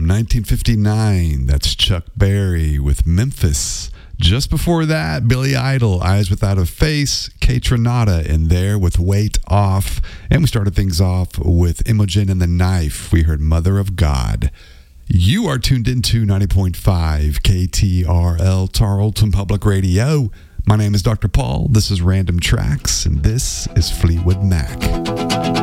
1959, that's Chuck Berry with Memphis. Just before that, Billy Idol, Eyes Without a Face, Kaytranada in there with Weight Off. And we started things off with Imogen and the Knife. We heard Mother of God. You are tuned into 90.5 KTRL, Tarleton Public Radio. My name is Dr. Paul. This is Random Tracks, and this is Fleetwood Mac.